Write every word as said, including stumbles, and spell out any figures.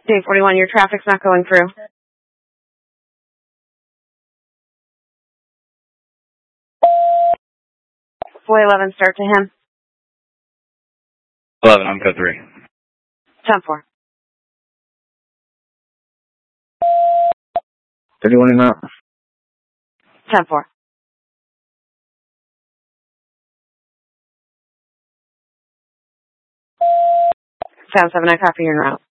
Day forty-one, your traffic's not going through. Boy eleven, start to him. eleven, I'm code three. ten four. thirty-one in route. ten four. Sound seven, I copy, you're en route.